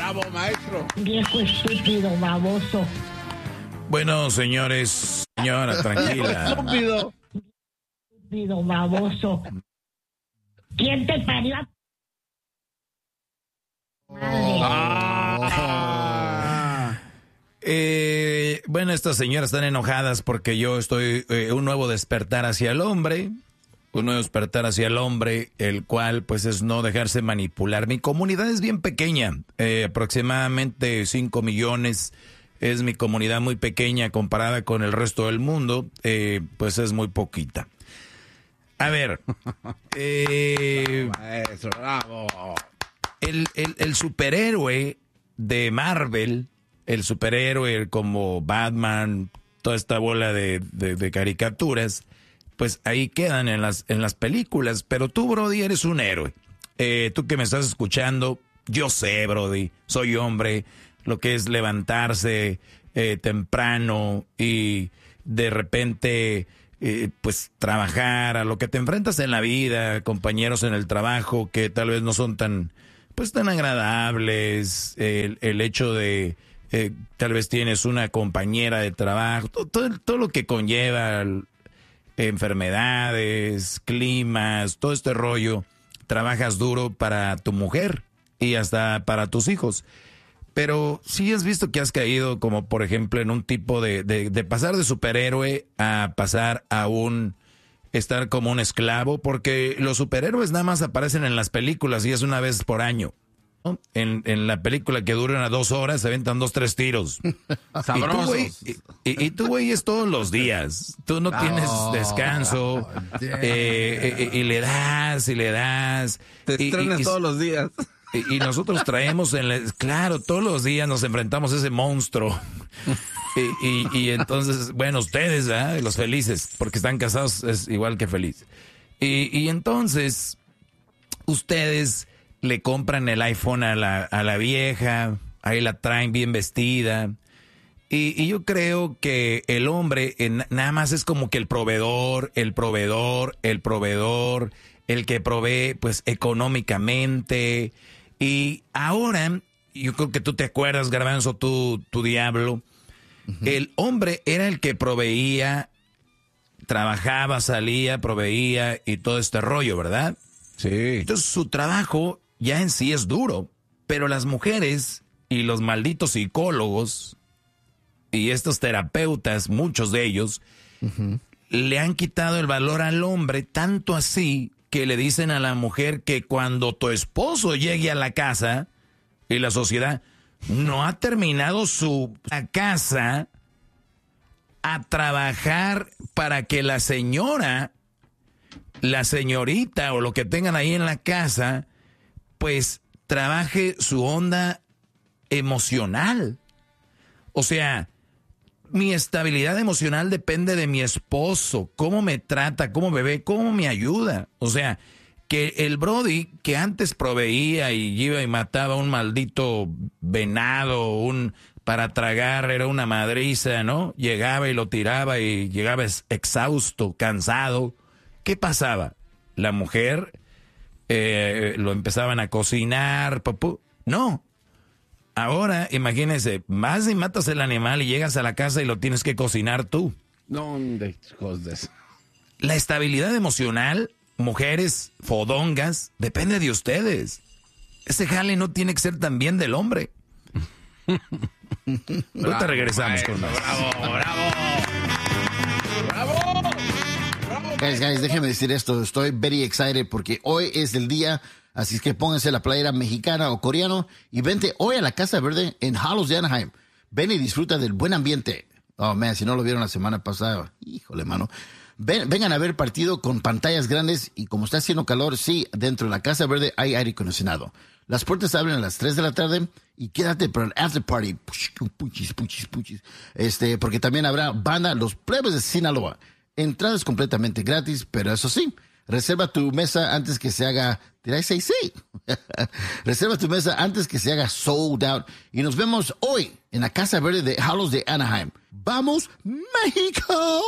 Bravo, maestro. Viejo estúpido, baboso. Bueno, señores, señora, tranquila. Estúpido. Estúpido, baboso. ¿Quién te parió? Bueno, estas señoras están enojadas porque yo estoy un nuevo despertar hacia el hombre. Un nuevo despertar hacia el hombre, el cual pues es no dejarse manipular. Mi comunidad es bien pequeña, aproximadamente 5 millones. Es mi comunidad muy pequeña comparada con el resto del mundo, pues es muy poquita. A ver, Maestro, bravo. el superhéroe de Marvel, el superhéroe como Batman, toda esta bola de caricaturas, pues ahí quedan en las películas. Pero tú, Brody, eres un héroe. Tú que me estás escuchando, yo sé, Brody, soy hombre, lo que es levantarse temprano y de repente pues trabajar, a lo que te enfrentas en la vida, compañeros en el trabajo que tal vez no son tan agradables, el hecho de tal vez tienes una compañera de trabajo, todo lo que conlleva enfermedades, climas, todo este rollo. Trabajas duro para tu mujer y hasta para tus hijos. Pero sí has visto que has caído como por ejemplo en un tipo de pasar de superhéroe a pasar a estar como un esclavo, porque los superhéroes nada más aparecen en las películas y es una vez por año, ¿no? En la película que dura 2 horas se aventan 2-3 tiros. Sabrosos. Y tú, güey, es todos los días. Tú no tienes descanso. Y le das. Te estrenas todos los días. Y nosotros traemos, claro, todos los días nos enfrentamos a ese monstruo. Y entonces, bueno, ustedes, ¿verdad? Los felices, porque están casados, es igual que feliz. Y entonces, ustedes le compran el iPhone a la vieja, ahí la traen bien vestida. Y yo creo que el hombre nada más es como que el proveedor, el que provee pues económicamente. Y ahora, yo creo que tú te acuerdas, Garbanzo, tu diablo, el hombre era el que proveía, trabajaba, salía, proveía y todo este rollo, ¿verdad? Sí. Entonces su trabajo ya en sí es duro, pero las mujeres y los malditos psicólogos y estos terapeutas, muchos de ellos, le han quitado el valor al hombre, tanto así que le dicen a la mujer que cuando tu esposo llegue a la casa y la sociedad no ha terminado su casa, a trabajar para que la señora, la señorita o lo que tengan ahí en la casa, pues trabaje su onda emocional. O sea, mi estabilidad emocional depende de mi esposo, cómo me trata, cómo me ve, cómo me ayuda. O sea, que el Brody que antes proveía y iba y mataba un maldito venado, para tragar, era una madriza, ¿no? Llegaba y lo tiraba y llegaba exhausto, cansado. ¿Qué pasaba? La mujer lo empezaban a cocinar, no. Ahora, imagínense, vas y matas el animal y llegas a la casa y lo tienes que cocinar tú. No, de cosas. La estabilidad emocional, mujeres, fodongas, depende de ustedes. Ese jale no tiene que ser también del hombre. Ahorita regresamos con más. ¡Bravo! Guys, déjenme decir esto. Estoy very excited porque hoy es el día. Así es que pónganse la playera mexicana o coreano y vente hoy a la Casa Verde en Hallows de Anaheim. Ven y disfruta del buen ambiente. Oh, man, si no lo vieron la semana pasada, híjole, mano. Vengan a ver partido con pantallas grandes y como está haciendo calor, sí, dentro de la Casa Verde hay aire acondicionado. Las puertas abren a las 3 de la tarde y quédate para el after party. Puchis. Porque también habrá banda Los Plebes de Sinaloa. Entradas completamente gratis, pero eso sí, reserva tu mesa antes que se haga... ¿Did I say sí? Reserva tu mesa antes que se haga sold out. Y nos vemos hoy en la Casa Verde de Hallows de Anaheim. ¡Vamos, México!